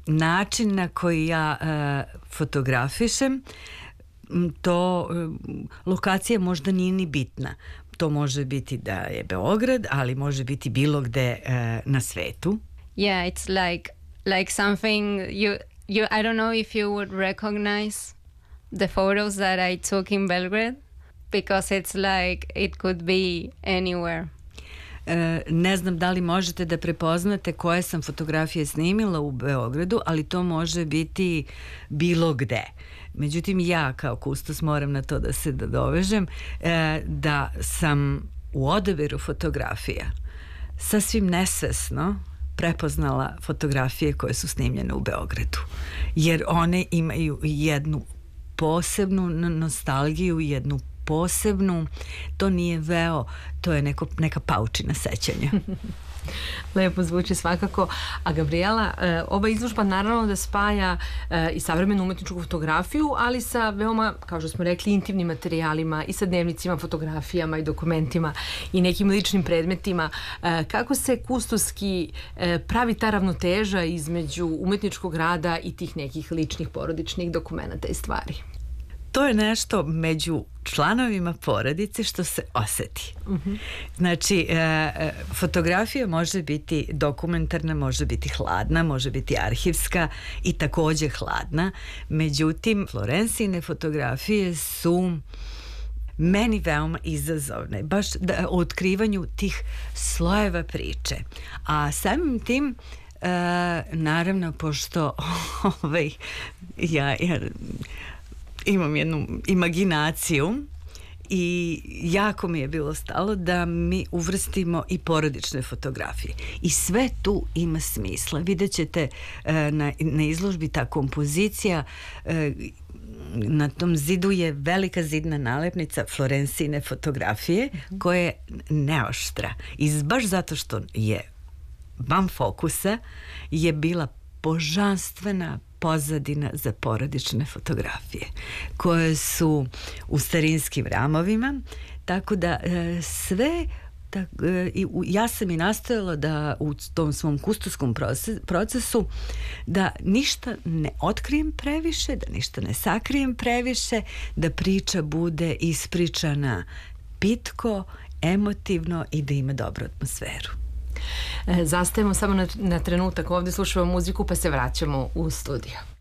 način na koji ja fotografišem, to lokacija možda nije ni bitna. To može biti da je Beograd, ali može biti bilo gde na svetu. Yeah, it's like something you I don't know if you would recognize the photos that I took in Belgrade, because it's like it could be anywhere. Ne znam da li možete da prepoznate koje sam fotografije snimila u Beogradu, ali to može biti bilo gde. Međutim, ja kao kustos moram na to da se dovežem, da sam u odabiru fotografija sasvim nesvesno prepoznala fotografije koje su snimljene u Beogradu. Jer one imaju jednu posebnu nostalgiju, jednu posebnu, to nije veo, to je neka paučina sećanja. Lepo zvuči svakako. A Gabriela, ova izložba naravno da spaja i savremenu umetničku fotografiju, ali sa veoma, kao što smo rekli, intimnim materijalima i sa dnevnicima, fotografijama i dokumentima i nekim ličnim predmetima. Kako se kustoski pravi ta ravnoteža između umetničkog rada i tih nekih ličnih porodičnih dokumenta i stvari? To je nešto među članovima porodice što se oseti. Znači, fotografija može biti dokumentarna, može biti hladna, može biti arhivska i takođe hladna. Međutim, Florencijine fotografije su meni veoma izazovne, baš o otkrivanju tih slojeva priče. A samim tim, naravno, pošto ja imam jednu imaginaciju i jako mi je bilo stalo da mi uvrstimo i porodične fotografije. I sve tu ima smisla. Vidjet ćete na izložbi ta kompozicija, na tom zidu je velika zidna nalepnica Florencijine fotografije koja je neoštra. I baš zato što je van fokusa je bila božanstvena pozadina za porodične fotografije koje su u starinskim ramovima, tako da sve ja sam i nastojala da u tom svom kustoskom procesu da ništa ne otkrijem previše, da ništa ne sakrijem previše, da priča bude ispričana pitko, emotivno i da ima dobru atmosferu. Zastajemo samo na trenutak, ovdje slušamo muziku pa se vraćamo u studio.